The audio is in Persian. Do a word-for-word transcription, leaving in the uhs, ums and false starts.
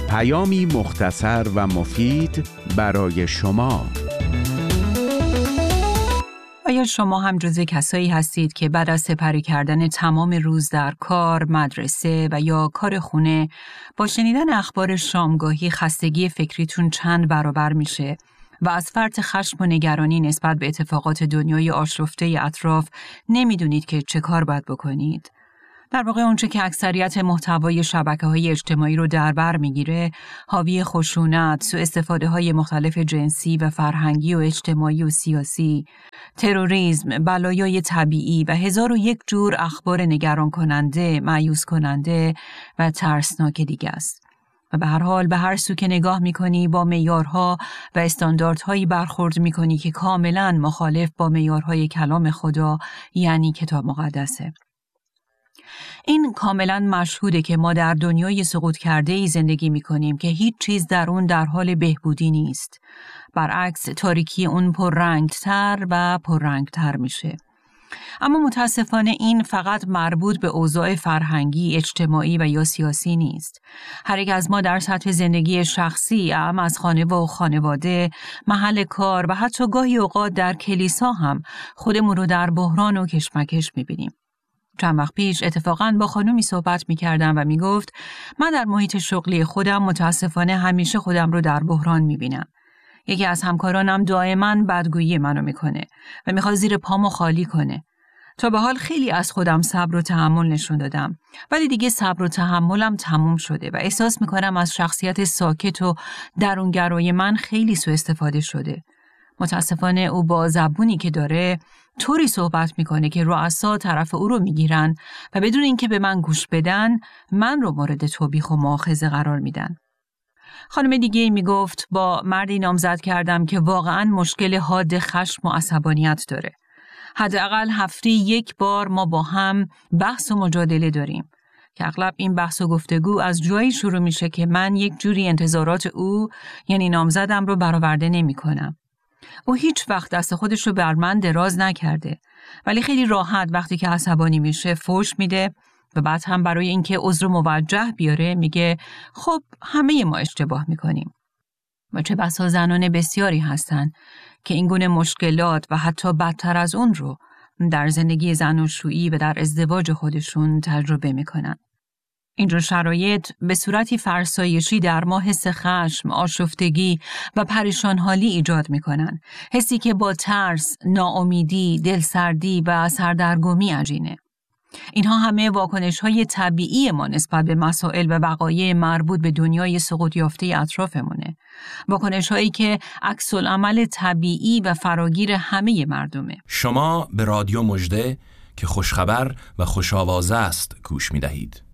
پیامی مختصر و مفید برای شما. آیا شما هم جزو کسایی هستید که بعد از سپری کردن تمام روز در کار، مدرسه و یا کار خونه با شنیدن اخبار شامگاهی خستگی فکریتون چند برابر میشه و از فرط خشم و نگرانی نسبت به اتفاقات دنیای آشفته اطراف نمیدونید که چه کار باید بکنید؟ در واقع اونچه که اکثریت محتوای شبکه‌های اجتماعی رو در بر میگیره، حاوی خشونت، سوء استفاده های مختلف جنسی و فرهنگی و اجتماعی و سیاسی، تروریسم، بلایای طبیعی و هزار و یک جور اخبار نگران کننده، مایوس کننده و ترسناک دیگه است. و به هر حال به هر سو که نگاه میکنی با معیارها و استانداردهایی برخورد میکنی که کاملا مخالف با معیارهای کلام خدا، یعنی کتاب مقدسه. این کاملا مشهوده که ما در دنیای سقوط کرده ای زندگی می کنیم که هیچ چیز در اون در حال بهبودی نیست. برعکس تاریکی اون پررنگتر و پررنگتر میشه. اما متاسفانه این فقط مربوط به اوضاع فرهنگی، اجتماعی و یا سیاسی نیست. هر یک از ما در سطح زندگی شخصی، اعم از خانه و خانواده، محل کار و حتی گاهی اوقات در کلیسا هم خودمون رو در بحران و کشمکش می بینیم. چند وقت پیش اتفاقاً با خانومی صحبت می کردم و می گفت من در محیط شغلی خودم متاسفانه همیشه خودم رو در بحران می بینم. یکی از همکارانم دائما بدگویی منو می کنه و می خواد زیر پامو خالی کنه. تا به حال خیلی از خودم صبر و تحمل نشون دادم، ولی دیگه صبر و تحملم تموم شده و احساس می کنم از شخصیت ساکت و درونگرای من خیلی سوء استفاده شده. متاسفانه او با زبونی که داره طوری صحبت میکنه که رؤسا طرف او رو میگیرن و بدون اینکه به من گوش بدن من رو مورد توبیخ و مؤاخذه قرار میدن. خانم دیگه میگفت با مردی نامزد کردم که واقعا مشکل حاد خشم و عصبانیت داره. حداقل هفته یک بار ما با هم بحث و مجادله داریم که اغلب این بحث و گفتگو از جایی شروع میشه که من یک جوری انتظارات او یعنی نامزدم رو برآورده نمیکنم. او هیچ وقت دست خودش رو بر من دراز نکرده، ولی خیلی راحت وقتی که عصبانی میشه فوش میده و بعد هم برای اینکه عذر موجه بیاره میگه خب همه ما اشتباه میکنیم. و چه بسا زنان بسیاری هستن که این گونه مشکلات و حتی بدتر از اون رو در زندگی زناشویی و در ازدواج خودشون تجربه میکنن. اینجور شرایط به صورتی فرسایشی در ما حس خشم، آشفتگی و پریشان حالی ایجاد می کنن. حسی که با ترس، ناامیدی، دلسردی و سردرگمی عجینه. اینها همه واکنش‌های طبیعی ما نسبت به مسائل و وقایع مربوط به دنیای سقوط یافته اطرافمونه. واکنش‌هایی که عکس العمل طبیعی و فراگیر همه مردمه. شما به رادیو مژده که خوشخبر و خوش‌آوازه است گوش می‌دهید.